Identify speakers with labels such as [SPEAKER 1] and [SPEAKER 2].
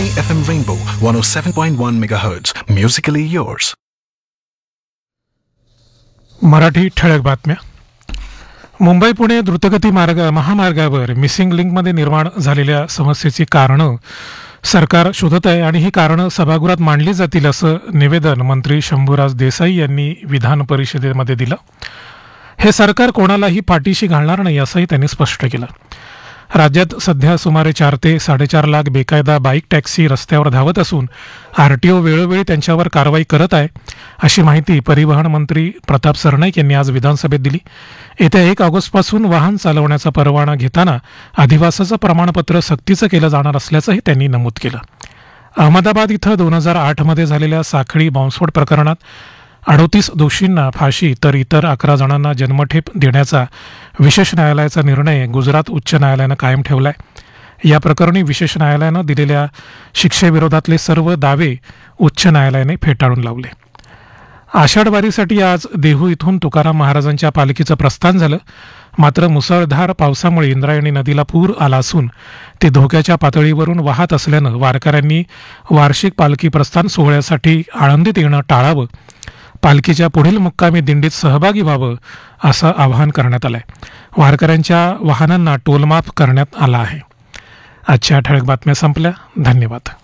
[SPEAKER 1] Akashvani FM Rainbow 107.1 MHz. Musically yours.
[SPEAKER 2] Marathi ठळक बातम्या. मुंबई पुणे द्रुतगती महामार्गावर मिसिंग लिंकमध्ये निर्माण झालेल्या समस्येची कारणं सरकार शोधत आहे आणि ही कारणं सभागृहात मांडली जातील असं निवेदन मंत्री शंभूराज देसाई यांनी विधान परिषदेमध्ये दिलं. हे सरकार कोणालाही पाठीशी घालणार नाही असंही त्यांनी स्पष्ट केलं. राज्यात सध्या सुमारे 4 ते 4.5 लाख बेकायदा बाईक टॅक्सी रस्त्यावर धावत असून आरटीओ वेळोवेळी त्यांच्यावर कारवाई करत आहे, अशी माहिती परिवहन मंत्री प्रताप सरनाईक यांनी आज विधानसभेत दिली. येत्या 1 ऑगस्टपासून वाहन चालवण्याचा परवाना घेताना अधिवासाचं प्रमाणपत्र सक्तीचं केलं जाणार असल्याचंही त्यांनी नमूद केलं. अहमदाबाद इथं 2008मध्ये झालेल्या साखळी बॉम्बस्फोट प्रकरणात 38 दोषींना फाशी तर इतर 11 जणांना जन्मठेप देण्याचा विशेष न्यायालयाचा निर्णय गुजरात उच्च न्यायालयानं कायम ठेवलाय. या प्रकरणी विशेष न्यायालयानं दिलेल्या शिक्षेविरोधातले सर्व दावे उच्च न्यायालयाने फेटाळून लावले. आषाढ वारीसाठी आज देहू इथून तुकाराम महाराजांच्या पालखीचं प्रस्थान झालं. मात्र मुसळधार पावसामुळे इंद्रायणी नदीला पूर आला असून ते धोक्याच्या पातळीवरून वाहत असल्यानं वारकऱ्यांनी वार्षिक पालखी प्रस्थान सोहळ्यासाठी आळंदीत येणं टाळावं, पालखीच्या पुढील मुक्कामी दिंडीत सहभागी व्हावं असं आवाहन करण्यात आलंय. वारकऱ्यांच्या वाहनांना टोलमाफ करण्यात आला आहे. आजच्या ठळक बातम्या संपल्या. धन्यवाद.